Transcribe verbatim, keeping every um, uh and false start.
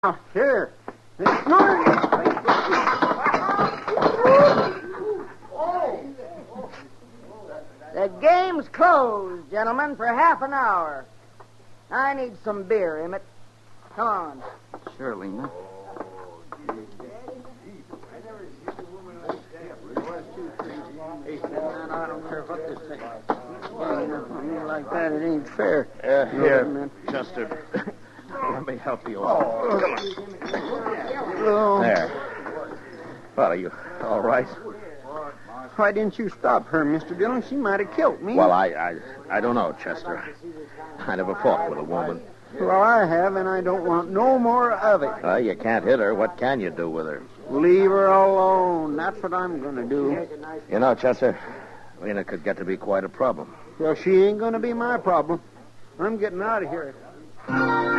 Now, here. The game's closed, gentlemen, for half an hour. I need some beer, Emmett. Come on. Sure, Lena. I don't care what this thing is. Like that, it ain't fair. Uh, No, here, man. Chester. Let me help you. Oh. Come on. Oh. There. Well, are you all right? Why didn't you stop her, Mister Dillon? She might have killed me. Well, I, I, I don't know, Chester. I never fought with a woman. Well, I have, and I don't want no more of it. Well, you can't hit her. What can you do with her? Leave her alone. That's what I'm going to do. You know, Chester, Lena could get to be quite a problem. Well, she ain't going to be my problem. I'm getting out of here.